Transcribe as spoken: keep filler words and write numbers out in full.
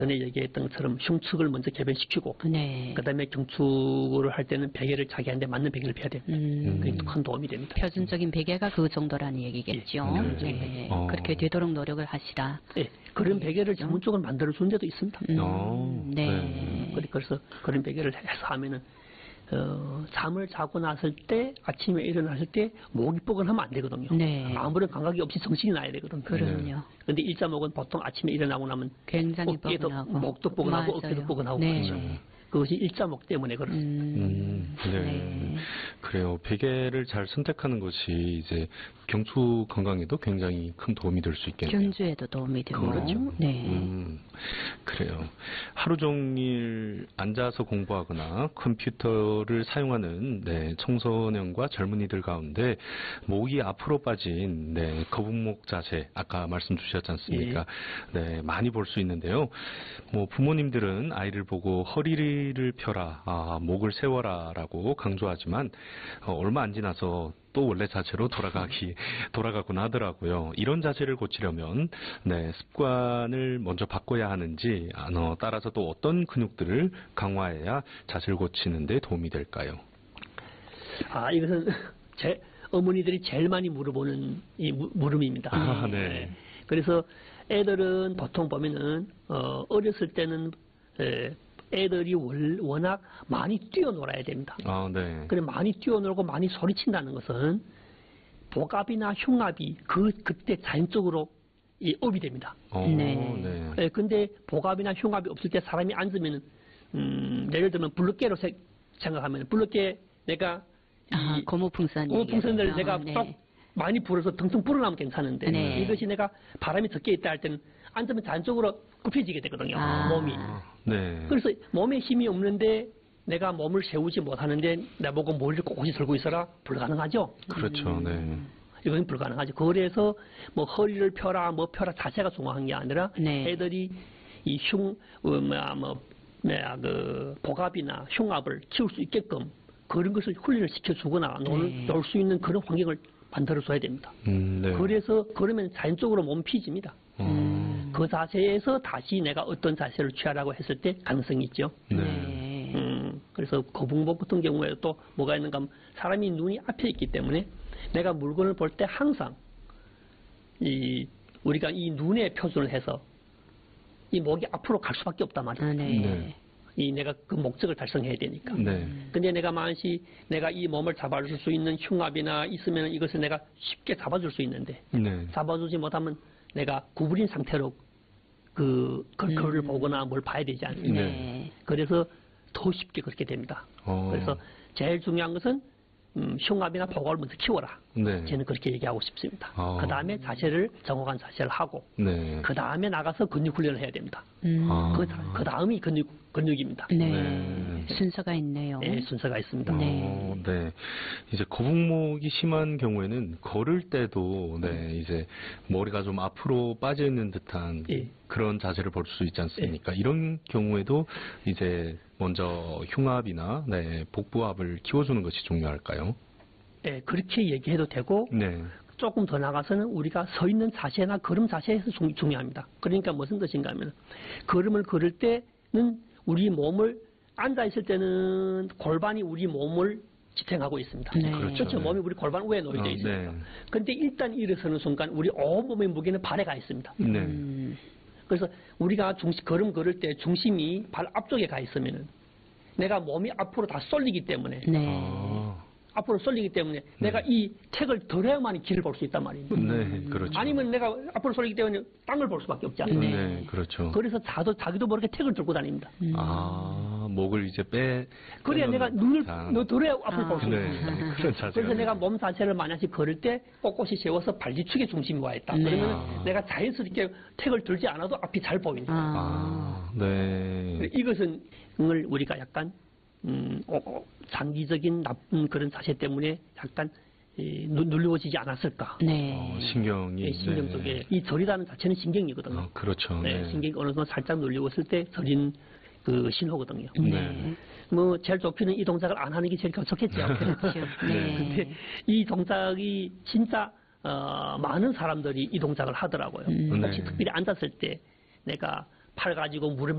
전에 얘기했던 것처럼 흉측을 먼저 개변시키고 네. 그다음에 경축을 할 때는 베개를 자기한테 맞는 베개를 펴야 됩니다. 음. 그게 큰 도움이 됩니다. 표준적인 베개가 그 정도라는 얘기겠죠. 예, 그 네. 어. 그렇게 되도록 노력을 하시라. 예, 그런 네, 베개를 그렇죠. 전문적으로 만들어 준 데도 있습니다. 음. 어, 네. 네. 그래- 그래서 그런 베개를 해서 하면은 어, 잠을 자고 났을 때 아침에 일어났을 때 목이 뻐근하면 안 되거든요. 네. 아무런 감각이 없이 정신이 나야 되거든요. 그럼요. 근데 일자목은 보통 아침에 일어나고 나면 굉장히 어깨도 뻐근하고. 목도 뻐근하고 맞아요. 어깨도 뻐근하고 네. 그렇죠. 그것이 일자목 때문에 그렇습니다. 음. 음, 네. 네. 그래요. 베개를 잘 선택하는 것이 이제 경추 건강에도 굉장히 큰 도움이 될 수 있겠네요. 견주에도 도움이 되고. 그렇죠. 네. 음, 그래요. 하루 종일 앉아서 공부하거나 컴퓨터를 사용하는 네, 청소년과 젊은이들 가운데 목이 앞으로 빠진 네, 거북목 자세 아까 말씀 주셨지 않습니까? 네, 많이 볼 수 있는데요. 뭐 부모님들은 아이를 보고 허리를 펴라, 아, 목을 세워라라고 강조하지만 어, 얼마 안 지나서 또 원래 자세로 돌아가기 돌아가곤 하더라고요. 이런 자세를 고치려면 네, 습관을 먼저 바꿔야 하는지 어, 따라서 또 어떤 근육들을 강화해야 자세를 고치는 데 도움이 될까요? 아, 이것은 제 어머니들이 제일 많이 물어보는 이 무- 물음입니다. 아, 네. 그래서 애들은 보통 보면은 어, 어렸을 때는 에, 애들이 월- 워낙 많이 뛰어놀아야 됩니다. 아, 네. 그래 많이 뛰어놀고 많이 소리친다는 것은 복압이나 흉압이 그 그때 자연적으로 이 업이 됩니다. 어, 네. 네. 예, 근데 복압이나 흉압이 없을 때 사람이 앉으면은 음, 예를 들면 블루깨로 세- 생각하면 블루깨 내가 아, 이 고무풍선. 고무풍선을 얘기하죠. 내가 네. 쏙 많이 불어서 텅텅 불어나면 괜찮은데 네. 이것이 내가 바람이 적게 있다 할 때는 앉으면 자연적으로 굽혀지게 되거든요. 아. 몸이. 네. 그래서 몸에 힘이 없는데 내가 몸을 세우지 못하는데 나보고 머리를 꼿꼿이 들고 있어라 불가능하죠. 그렇죠. 네. 이건 불가능하죠. 그래서 뭐 허리를 펴라 뭐 펴라 자세가 중요한 게 아니라 네. 애들이 이 흉, 어, 뭐야, 뭐, 뭐야, 그, 복압이나 흉압을 키울 수 있게끔 그런 것을 훈련을 시켜주거나 네. 놀 수 있는 그런 환경을 만들어줘야 됩니다. 음, 네. 그래서 그러면 자연적으로 몸 피집니다. 어, 그 자세에서 다시 내가 어떤 자세를 취하라고 했을 때 가능성이 있죠. 네. 네. 음, 그래서 거북목 같은 경우에 또 뭐가 있는가 하면 사람이 눈이 앞에 있기 때문에 내가 물건을 볼 때 항상 이 우리가 이 눈에 표준을 해서 이 목이 앞으로 갈 수밖에 없단 말이에요. 아, 네. 네. 이 내가 그 목적을 달성해야 되니까. 네. 근데 내가 만시 내가 이 몸을 잡아줄 수 있는 흉압이나 있으면 이것을 내가 쉽게 잡아줄 수 있는데 네. 잡아주지 못하면 내가 구부린 상태로 그 글- 글을 음. 보거나 뭘 봐야 되지 않습니까? 네. 그래서 더 쉽게 그렇게 됩니다. 어. 그래서 제일 중요한 것은 음, 흉압이나 복압을 먼저 키워라. 네. 저는 그렇게 얘기하고 싶습니다. 아. 그 다음에 자세를 정확한 자세를 하고 네. 그 다음에 나가서 근육 훈련을 해야 됩니다. 음. 아. 그, 다- 그 다음이 근육, 근육입니다. 네. 네. 순서가 있네요. 네, 순서가 있습니다. 네. 어, 네. 이제 거북목이 심한 경우에는 걸을 때도 네, 이제 머리가 좀 앞으로 빠져 있는 듯한 예. 그런 자세를 볼 수 있지 않습니까? 이런 경우에도 이제 먼저 흉압이나 네, 복부압을 키워주는 것이 중요할까요? 네, 그렇게 얘기해도 되고 네. 조금 더 나가서는 우리가 서 있는 자세나 걸음 자세에서 중, 중요합니다. 그러니까 무슨 뜻인가 하면 걸음을 걸을 때는 우리 몸을 앉아 있을 때는 골반이 우리 몸을 지탱하고 있습니다. 네. 그렇죠. 그렇죠. 네. 몸이 우리 골반 위에 놓여져 어, 있습니다. 네. 그런데 일단 일어서는 순간 우리 온몸의 무게는 발에 가 있습니다. 네. 음. 그래서 우리가 중심, 걸음 걸을 때 중심이 발 앞쪽에 가 있으면은 내가 몸이 앞으로 다 쏠리기 때문에 네. 아, 앞으로 쏠리기 때문에 내가 이 택을 덜 해야만 길을 볼 수 있단 말입니다. 네, 그렇죠. 아니면 내가 앞으로 쏠리기 때문에 땅을 볼 수밖에 없지 않습니까? 네, 그렇죠. 그래서 자도, 자기도 모르게 택을 들고 다닙니다. 음. 아, 목을 이제 빼. 그래야 빼는 내가 눈을 듯한. 너 들어야 앞을 아. 볼 수 네, 있습니다. 그런 자세가. 그래서 내가 몸 자세를 만약에 걸을 때 꼿꼿이 세워서 발뒤축에 중심이 와 있다. 네. 그러면 아. 내가 자연스럽게 택을 들지 않아도 앞이 잘 보입니다. 아. 아, 네. 이것은 을 우리가 약간 음, 어, 어, 장기적인 나쁜 그런 자세 때문에 약간 이, 누- 눌려지지 않았을까? 네. 어, 신경이. 예, 신경 네. 쪽에 이 저리다는 자체는 신경이거든요. 어, 그렇죠. 네, 네. 신경이 어느 정도 살짝 눌려왔을 때 저린 그 신호거든요. 네. 뭐 제일 좋기는 이 동작을 안 하는 게 제일 좋겠죠. 그렇죠. 네. 근데 이 동작이 진짜 어, 많은 사람들이 이 동작을 하더라고요. 음. 혹시 네. 특별히 앉았을 때 내가 팔 가지고 무릎